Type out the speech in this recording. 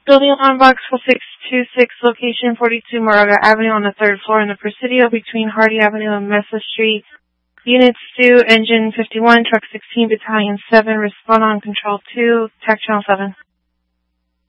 Building on box 4626, location 42 Moraga Avenue on the 3rd floor in the Presidio between Hardy Avenue and Mesa Street. Units 2, Engine 51, Truck 16, Battalion 7, respond on Control 2, TAC Channel 7.